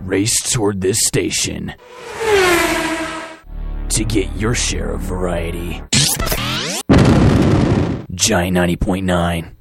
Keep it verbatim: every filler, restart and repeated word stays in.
race toward this station to get your share of variety. Giant ninety point nine.